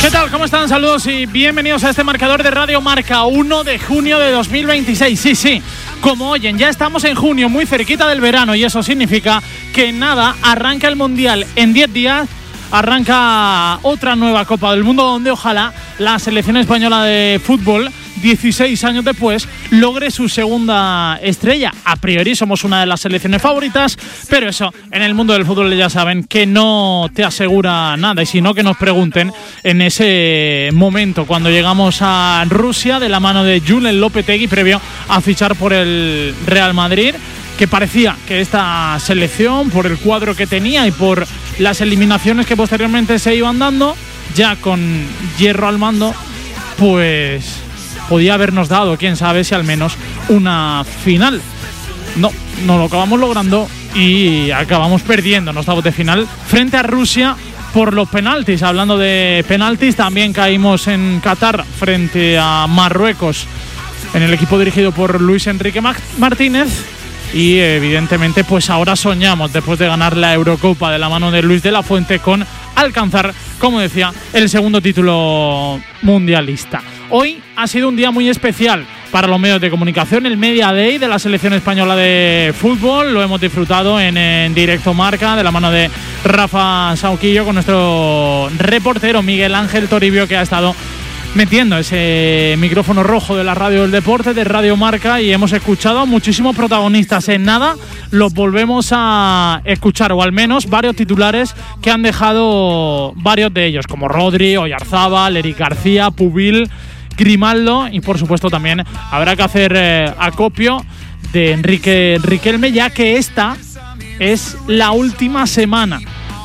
¿Qué tal? ¿Cómo están? Saludos y bienvenidos a este marcador de Radio Marca, 1 de junio de 2026. Sí, como oyen, ya estamos en junio, muy cerquita del verano, y eso significa que nada, arranca el Mundial en 10 días. Arranca otra nueva Copa del Mundo donde ojalá la selección española de fútbol, 16 años después, logre su segunda estrella. A priori somos una de las selecciones favoritas, pero eso, en el mundo del fútbol ya saben que no te asegura nada, y si no, que nos pregunten en ese momento cuando llegamos a Rusia de la mano de Julen Lopetegui previo a fichar por el Real Madrid, que parecía que esta selección, por el cuadro que tenía y por las eliminaciones que posteriormente se iban dando, ya con Hierro al mando, pues podía habernos dado, quién sabe, si al menos una final. No lo acabamos logrando y acabamos perdiendo en octavos de final frente a Rusia por los penaltis. Hablando de penaltis, también caímos en Qatar frente a Marruecos en el equipo dirigido por Luis Enrique Martínez. Y evidentemente pues ahora soñamos, después de ganar la Eurocopa de la mano de Luis de la Fuente, con alcanzar, como decía, el segundo título mundialista. Hoy ha sido un día muy especial para los medios de comunicación, el Media Day de la selección española de fútbol. Lo hemos disfrutado en directo Marca de la mano de Rafa Sauquillo, con nuestro reportero Miguel Ángel Toribio, que ha estado metiendo ese micrófono rojo de la radio del deporte, de Radio Marca, y hemos escuchado a muchísimos protagonistas. En nada los volvemos a escuchar, o al menos varios titulares que han dejado varios de ellos, como Rodri, Oyarzábal, Eric García, Pubil, Grimaldo, y por supuesto también habrá que hacer acopio de Enrique Riquelme, ya que esta es la última semana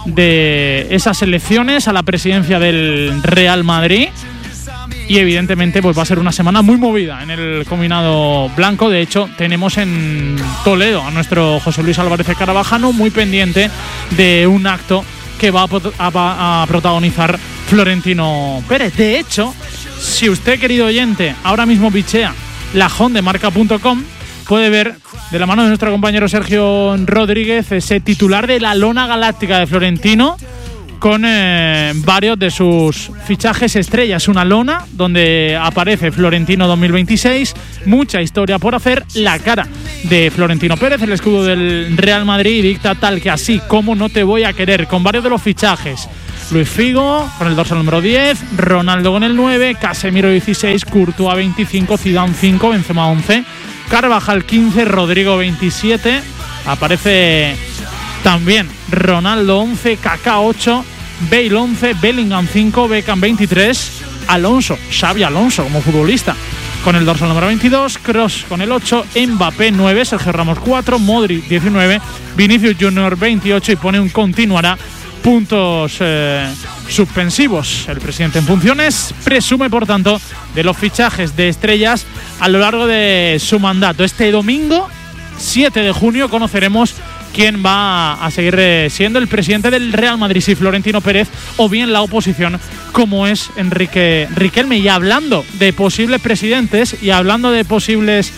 de esas elecciones a la presidencia del Real Madrid. Y evidentemente pues va a ser una semana muy movida en el combinado blanco. De hecho, tenemos en Toledo a nuestro José Luis Álvarez de Carabajano, muy pendiente de un acto que va a protagonizar Florentino Pérez. De hecho, si usted, querido oyente, ahora mismo bichea la home de marca.com, puede ver de la mano de nuestro compañero Sergio Rodríguez ese titular de la lona galáctica de Florentino, con varios de sus fichajes estrellas. Una lona donde aparece Florentino 2026, mucha historia por hacer, la cara de Florentino Pérez, el escudo del Real Madrid, dicta tal que así, como no te voy a querer, con varios de los fichajes. Luis Figo con el dorsal número 10, Ronaldo con el 9, Casemiro 16, Courtois 25, Zidane 5, Benzema 11, Carvajal 15, Rodrigo 27, aparece también Ronaldo 11, Kaká 8, Bale 11, Bellingham 5, Beckham 23, Xavi Alonso como futbolista con el dorsal número 22, Kroos con el 8, Mbappé 9, Sergio Ramos 4, Modric 19, Vinicius Junior 28, y pone un continuará puntos suspensivos. El presidente en funciones presume, por tanto, de los fichajes de estrellas a lo largo de su mandato. Este domingo, 7 de junio, conoceremos quién va a seguir siendo el presidente del Real Madrid, si Florentino Pérez o bien la oposición, como es Enrique Riquelme. Y hablando de posibles presidentes y hablando de posibles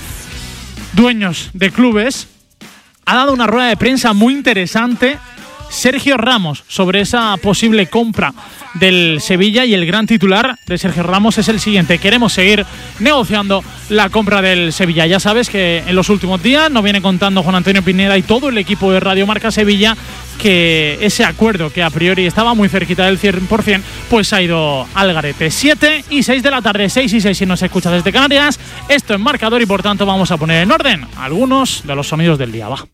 dueños de clubes, ha dado una rueda de prensa muy interesante Sergio Ramos sobre esa posible compra del Sevilla, y el gran titular de Sergio Ramos es el siguiente: queremos seguir negociando la compra del Sevilla. Ya sabes que en los últimos días nos viene contando Juan Antonio Pineda y todo el equipo de Radio Marca Sevilla que ese acuerdo, que a priori estaba muy cerquita del 100%, pues ha ido al garete. 7 y 6 de la tarde, 6 y 6 si nos escuchas desde Canarias. Esto es Marcador, y por tanto vamos a poner en orden algunos de los sonidos del día. Va.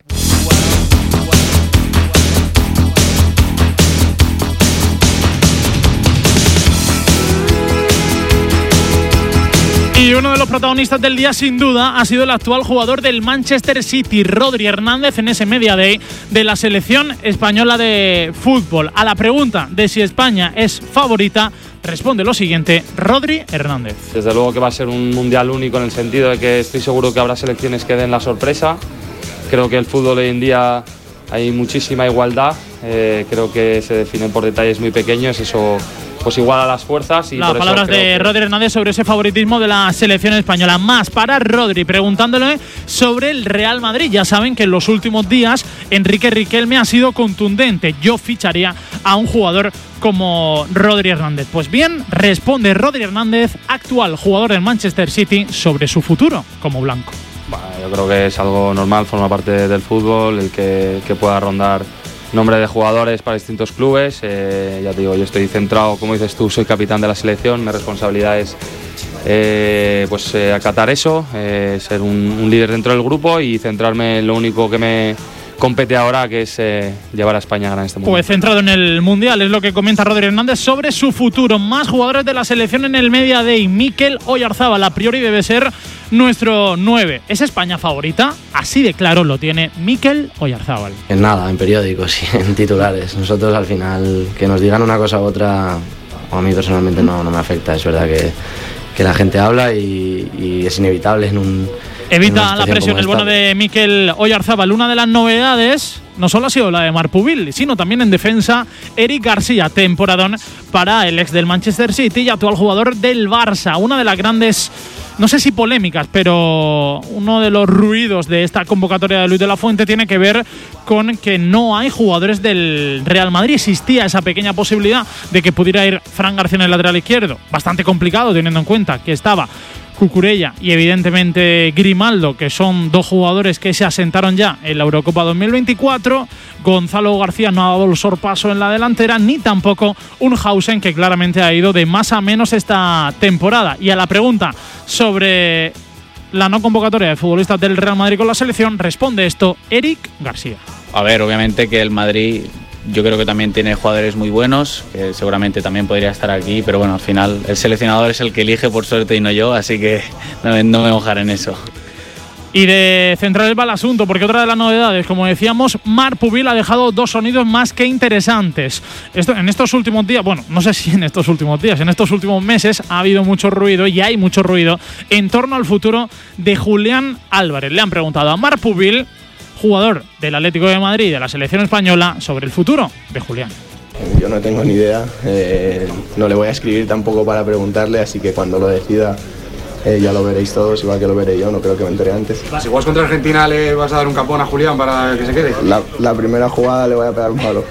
Y uno de los protagonistas del día, sin duda, ha sido el actual jugador del Manchester City, Rodri Hernández, en ese Media Day de la selección española de fútbol. A la pregunta de si España es favorita, responde lo siguiente Rodri Hernández. Desde luego que va a ser un mundial único, en el sentido de que estoy seguro que habrá selecciones que den la sorpresa. Creo que el fútbol hoy en día hay muchísima igualdad. Creo que se definen por detalles muy pequeños. Eso pues iguala las fuerzas. Y las por palabras de Rodri Hernández sobre ese favoritismo de la selección española. Más para Rodri, preguntándole sobre el Real Madrid. Ya saben que en los últimos días Enrique Riquelme ha sido contundente: yo ficharía a un jugador como Rodri Hernández. Pues bien, responde Rodri Hernández, actual jugador del Manchester City, sobre su futuro como blanco. Bueno, yo creo que es algo normal, forma parte del fútbol, el que pueda rondar nombre de jugadores para distintos clubes. Ya te digo, yo estoy centrado, como dices tú, soy capitán de la selección, mi responsabilidad es acatar eso, ser un líder dentro del grupo y centrarme en lo único que me compete ahora, que es llevar a España a ganar este mundial. Pues centrado en el mundial, es lo que comenta Rodri Hernández sobre su futuro. Más jugadores de la selección en el Media Day. Mikel Oyarzabal, a priori debe ser nuestro 9. ¿Es España favorita? Así de claro lo tiene Mikel Oyarzabal. En nada, en periódicos y en titulares. Nosotros al final, que nos digan una cosa u otra, a mí personalmente no me afecta. Es verdad que la gente habla y es inevitable en un... Evita la presión el bueno de Mikel Oyarzabal. Una de las novedades no solo ha sido la de Marpubil, sino también en defensa Eric García, temporadón para el ex del Manchester City y actual jugador del Barça. Una de las grandes, no sé si polémicas, pero uno de los ruidos de esta convocatoria de Luis de la Fuente tiene que ver con que no hay jugadores del Real Madrid. Existía esa pequeña posibilidad de que pudiera ir Fran García en el lateral izquierdo. Bastante complicado teniendo en cuenta que estaba Cucurella y evidentemente Grimaldo, que son dos jugadores que se asentaron ya en la Eurocopa 2024. Gonzalo García no ha dado el sorpaso en la delantera, ni tampoco Unhausen, que claramente ha ido de más a menos esta temporada. Y a la pregunta sobre la no convocatoria de futbolistas del Real Madrid con la selección, responde esto Eric García. A ver, obviamente que el Madrid, yo creo que también tiene jugadores muy buenos, que seguramente también podría estar aquí, pero bueno, al final el seleccionador es el que elige, por suerte, y no yo, así que no me mojaré en eso. Y de centrar el asunto, porque otra de las novedades, como decíamos, Marpubil ha dejado dos sonidos más que interesantes. En estos últimos días, bueno, no sé si en estos últimos días, en estos últimos meses ha habido mucho ruido y hay mucho ruido en torno al futuro de Julián Álvarez. Le han preguntado a Marpubil, jugador del Atlético de Madrid y de la selección española, sobre el futuro de Julián. Yo no tengo ni idea, no le voy a escribir tampoco para preguntarle, así que cuando lo decida ya lo veréis todos, igual que lo veré yo, no creo que me entere antes. Si juegas contra Argentina, ¿le vas a dar un capón a Julián para que se quede? La primera jugada le voy a pegar un palo.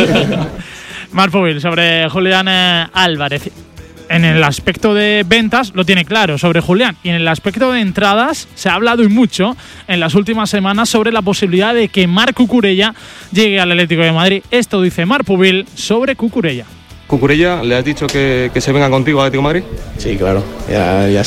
Marpubil sobre Julián Álvarez. En el aspecto de ventas lo tiene claro sobre Julián, y en el aspecto de entradas se ha hablado y mucho en las últimas semanas sobre la posibilidad de que Marc Cucurella llegue al Atlético de Madrid. Esto dice Marpubil sobre Cucurella. Cucurella, ¿le has dicho que se venga contigo al Atlético de Madrid? Sí, claro, ya